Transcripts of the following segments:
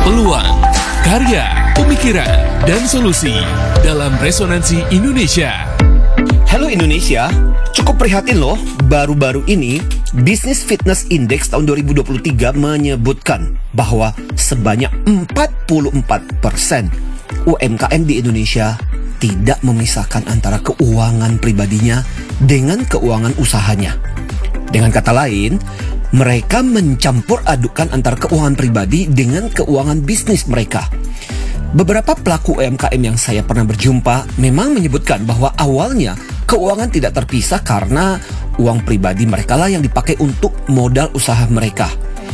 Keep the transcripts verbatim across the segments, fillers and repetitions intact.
peluang, karya, pemikiran, dan solusi dalam Resonansi Indonesia. Halo Indonesia, cukup prihatin loh, baru-baru ini Business Fitness Index tahun dua ribu dua puluh tiga menyebutkan bahwa sebanyak empat puluh empat persen U M K M di Indonesia tidak memisahkan antara keuangan pribadinya dengan keuangan usahanya. Dengan kata lain, mereka mencampur adukan antara keuangan pribadi dengan keuangan bisnis mereka. Beberapa pelaku U M K M yang saya pernah berjumpa memang menyebutkan bahwa awalnya keuangan tidak terpisah karena uang pribadi mereka lah yang dipakai untuk modal usaha mereka.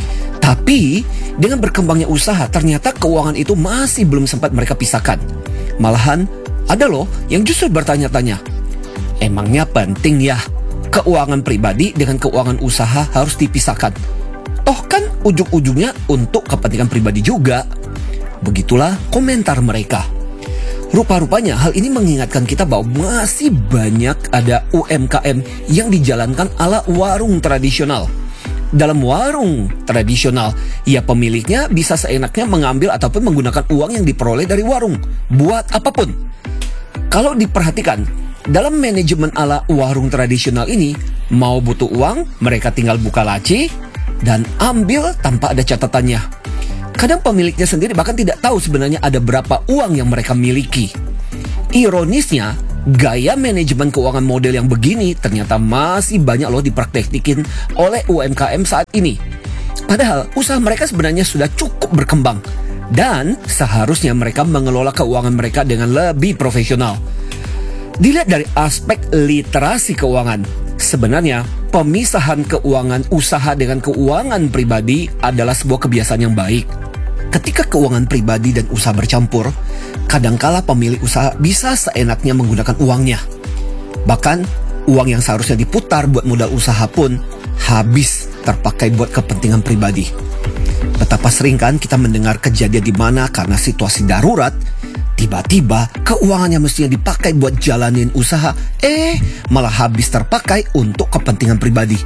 Tapi dengan berkembangnya usaha, ternyata keuangan itu masih belum sempat mereka pisahkan. Malahan ada loh yang justru bertanya-tanya, emangnya penting ya keuangan pribadi dengan keuangan usaha harus dipisahkan? Toh kan ujung-ujungnya untuk kepentingan pribadi juga. Begitulah komentar mereka. Rupa-rupanya hal ini mengingatkan kita bahwa masih banyak ada U M K M yang dijalankan ala warung tradisional. Dalam warung tradisional, ya pemiliknya bisa seenaknya mengambil ataupun menggunakan uang yang diperoleh dari warung buat apapun. Kalau diperhatikan, dalam manajemen ala warung tradisional ini, mau butuh uang, mereka tinggal buka laci dan ambil tanpa ada catatannya. Kadang pemiliknya sendiri bahkan tidak tahu sebenarnya ada berapa uang yang mereka miliki. Ironisnya, gaya manajemen keuangan model yang begini ternyata masih banyak loh dipraktekin oleh U M K M saat ini. Padahal usaha mereka sebenarnya sudah cukup berkembang dan seharusnya mereka mengelola keuangan mereka dengan lebih profesional. Dilihat dari aspek literasi keuangan, sebenarnya pemisahan keuangan usaha dengan keuangan pribadi adalah sebuah kebiasaan yang baik. Ketika keuangan pribadi dan usaha bercampur, kadangkala pemilik usaha bisa seenaknya menggunakan uangnya. Bahkan, uang yang seharusnya diputar buat modal usaha pun habis terpakai buat kepentingan pribadi. Betapa sering kan kita mendengar kejadian di mana karena situasi darurat, tiba-tiba keuangannya mestinya dipakai buat jalanin usaha, eh malah habis terpakai untuk kepentingan pribadi.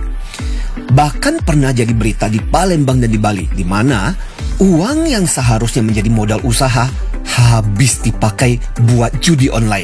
Bahkan pernah jadi berita di Palembang dan di Bali, di mana uang yang seharusnya menjadi modal usaha habis dipakai buat judi online.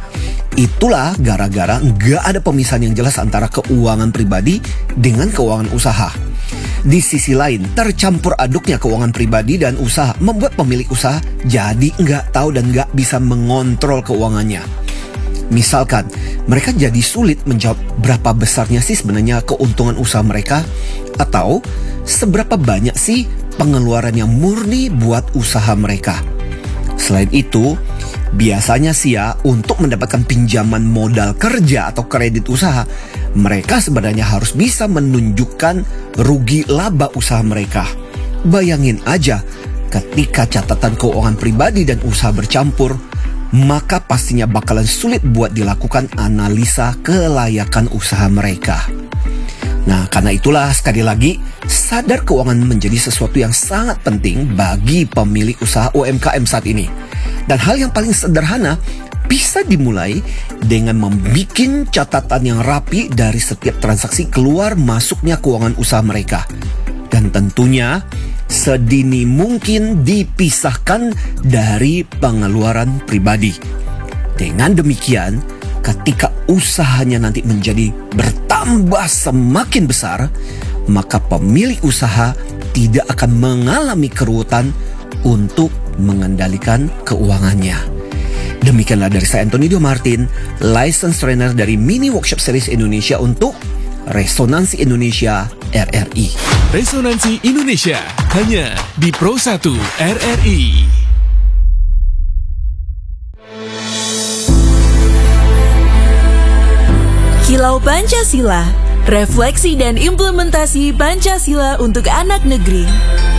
Itulah gara-gara nggak ada pemisahan yang jelas antara keuangan pribadi dengan keuangan usaha. Di sisi lain, tercampur aduknya keuangan pribadi dan usaha membuat pemilik usaha jadi nggak tahu dan nggak bisa mengontrol keuangannya. Misalkan, mereka jadi sulit menjawab berapa besarnya sih sebenarnya keuntungan usaha mereka, atau seberapa banyak sih pengeluaran yang murni buat usaha mereka. Selain itu, biasanya sih ya, untuk mendapatkan pinjaman modal kerja atau kredit usaha, mereka sebenarnya harus bisa menunjukkan rugi laba usaha mereka. Bayangin aja, ketika catatan keuangan pribadi dan usaha bercampur, maka pastinya bakalan sulit buat dilakukan analisa kelayakan usaha mereka. Nah, karena itulah sekali lagi, sadar keuangan menjadi sesuatu yang sangat penting bagi pemilik usaha U M K M saat ini. Dan hal yang paling sederhana bisa dimulai dengan membuat catatan yang rapi dari setiap transaksi keluar masuknya keuangan usaha mereka. Dan tentunya sedini mungkin dipisahkan dari pengeluaran pribadi. Dengan demikian, ketika usahanya nanti menjadi bertambah semakin besar, maka pemilik usaha tidak akan mengalami keruwetan untuk mengendalikan keuangannya. Demikianlah dari saya Anthony Dio Martin, Licensed Trainer dari Mini Workshop Series Indonesia untuk Resonansi Indonesia R R I. Resonansi Indonesia hanya di Pro satu R R I. Kilau Pancasila, refleksi dan implementasi Pancasila untuk anak negeri.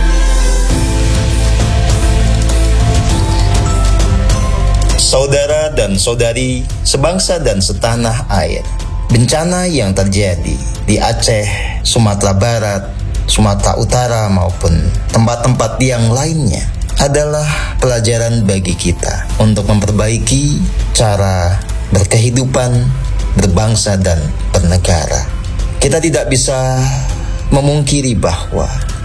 Saudara dan saudari, sebangsa dan setanah air, bencana yang terjadi di Aceh, Sumatera Barat, Sumatera Utara maupun tempat-tempat yang lainnya adalah pelajaran bagi kita untuk memperbaiki cara berkehidupan, berbangsa dan bernegara. Kita tidak bisa memungkiri bahwa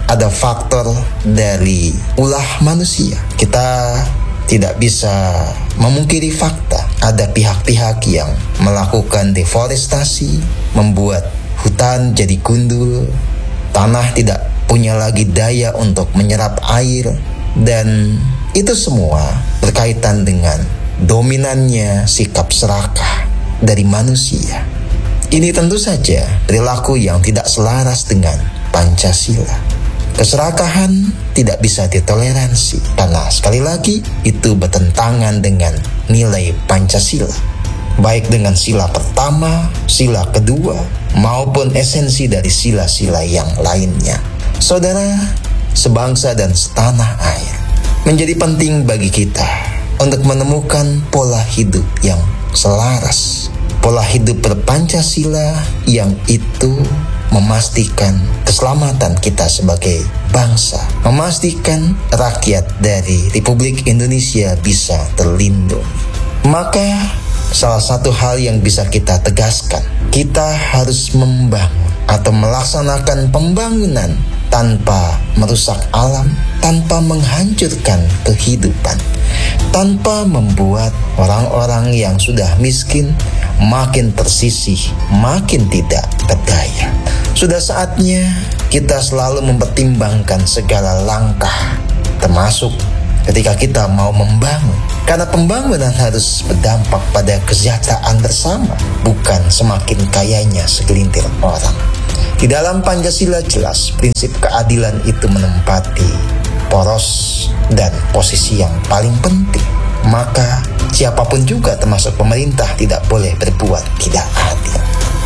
ada faktor dari ulah manusia. Kita tidak bisa memungkiri fakta. Ada pihak-pihak yang melakukan deforestasi, membuat hutan jadi gundul, tanah tidak punya lagi daya untuk menyerap air, dan itu semua berkaitan dengan dominannya sikap serakah dari manusia. Ini tentu saja perilaku yang tidak selaras dengan Pancasila. Keserakahan tidak bisa ditoleransi karena sekali lagi itu bertentangan dengan nilai Pancasila, baik dengan sila pertama, sila kedua, maupun esensi dari sila-sila yang lainnya. Saudara, sebangsa dan setanah air, menjadi penting bagi kita untuk menemukan pola hidup yang selaras, pola hidup berpancasila yang itu memastikan keselamatan kita sebagai bangsa, memastikan rakyat dari Republik Indonesia bisa terlindungi. Maka salah satu hal yang bisa kita tegaskan, kita harus membangun atau melaksanakan pembangunan tanpa merusak alam, tanpa menghancurkan kehidupan, tanpa membuat orang-orang yang sudah miskin makin tersisih, makin tidak berdaya. Sudah saatnya kita selalu mempertimbangkan segala langkah, termasuk ketika kita mau membangun. Karena pembangunan harus berdampak pada kesejahteraan bersama, bukan semakin kayanya segelintir orang. Di dalam Pancasila jelas prinsip keadilan itu menempati poros dan posisi yang paling penting. Maka siapapun juga termasuk pemerintah tidak boleh berbuat tidak adil.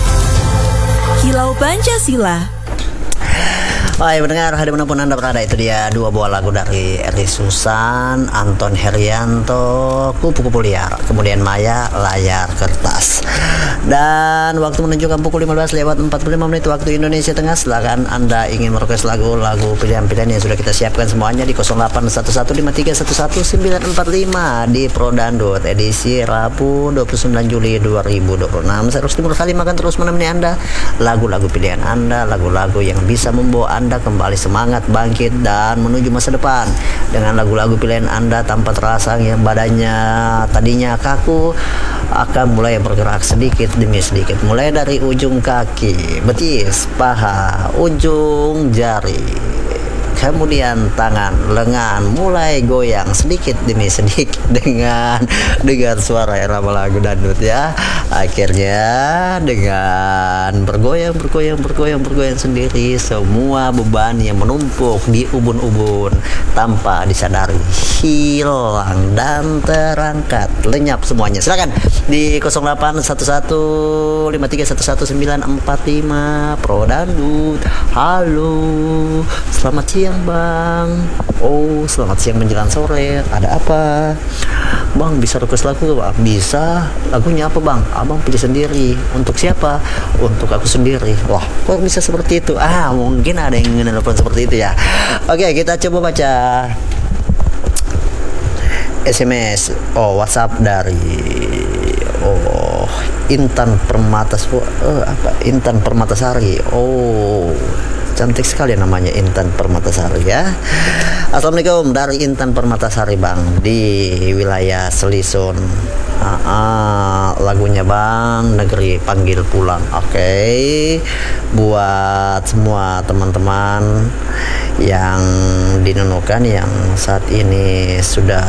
Kilau Pancasila. Baik pendengar, dimanapun Anda berada, itu dia dua buah lagu dari Eri Susan, Anton Herianto, Kupu-Kupu Liar, kemudian Maya, Layar Kertas. Dan waktu menunjukkan pukul lima belas lewat empat puluh lima menit waktu Indonesia Tengah. Silakan Anda ingin merequest lagu-lagu pilihan-pilihan yang sudah kita siapkan semuanya di nol delapan satu satu lima tiga satu satu sembilan empat lima di Pro Dangdut edisi Rabu dua puluh sembilan Juli dua ribu dua puluh enam. Saya Rusdi Mursalim akan terus menemani Anda, lagu-lagu pilihan Anda, lagu-lagu yang bisa membawa Anda Anda kembali semangat, bangkit, dan menuju masa depan dengan lagu-lagu pilihan Anda tanpa terasa yang badannya tadinya kaku akan mulai bergerak sedikit demi sedikit, mulai dari ujung kaki, betis, paha, ujung jari, kemudian tangan, lengan mulai goyang sedikit demi sedikit dengan dengan suara irama lagu dangdut ya. Akhirnya dengan bergoyang, bergoyang, bergoyang, bergoyang sendiri, semua beban yang menumpuk di ubun-ubun tanpa disadari hilang dan terangkat, lenyap semuanya. Silakan di nol delapan satu satu lima tiga satu satu sembilan empat lima Pro Dangdut. Halo, selamat siang Bang. Oh, selamat siang menjelang sore. Ada apa Bang? Bisa request lagu Bang? Bisa. Lagunya apa Bang? Abang pilih sendiri. Untuk siapa? Untuk aku sendiri. Wah, kok bisa seperti itu? Ah, mungkin ada yang menelpon seperti itu ya. Oke, kita coba baca S M S, oh WhatsApp dari oh Intan Permatasari. Oh, apa? Intan Permatasari. Oh, cantik sekali namanya Intan Permatasari ya. Assalamualaikum, dari Intan Permatasari Bang di wilayah Selisun. Ah, ah, lagunya Bang Negeri Panggil Pulang. Oke, okay. Buat semua teman-teman yang dinunukan yang saat ini sudah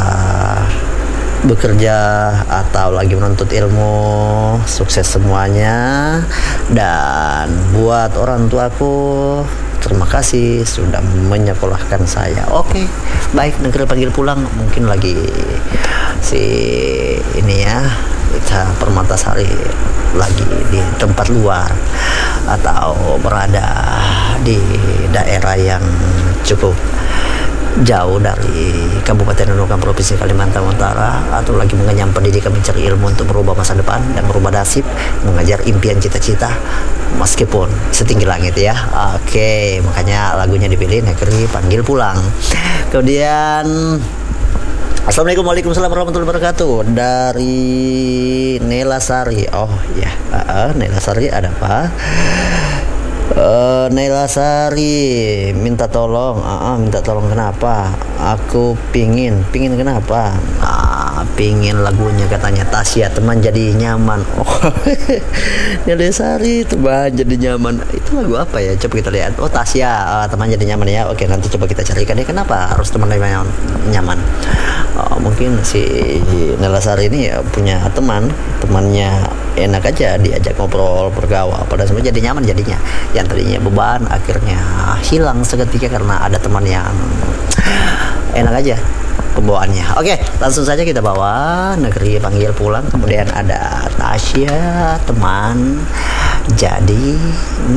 bekerja atau lagi menuntut ilmu, sukses semuanya. Dan buat orang tuaku, terima kasih sudah menyekolahkan saya. Oke, baik, Negeri Panggil Pulang mungkin lagi si ini ya, kita Permatasari lagi di tempat luar atau berada di daerah yang cukup jauh dari Kabupaten Nunukan Provinsi Kalimantan Utara, atau lagi mengenyam pendidikan, mencari ilmu untuk merubah masa depan dan merubah nasib, mengejar impian cita-cita meskipun setinggi langit ya. Oke, makanya lagunya dipilih Negeri Panggil Pulang. Kemudian Assalamualaikum Waalaikumsalam warahmatullahi wabarakatuh dari Nela Sari. Oh ya, uh, Nela Sari ada apa? Uh, Naila Sari minta tolong, uh, uh, minta tolong kenapa? Aku pingin, pingin kenapa? Ah, pingin lagunya katanya Tasya teman jadi nyaman. Oh, Naila Sari teman jadi nyaman. Itu lagu apa ya? Coba kita lihat. Oh Tasya uh, teman jadi nyaman ya. Oke nanti coba kita carikan ya kenapa harus teman nyaman? nyaman. Uh, mungkin si Naila Sari ini ya punya teman, temannya enak aja diajak ngobrol bergaul pada semua jadi nyaman jadinya yang tadinya beban akhirnya hilang seketika karena ada teman yang enak aja pembawaannya. Oke langsung saja kita bawa Negeri Panggil Pulang, kemudian ada Tasya teman jadi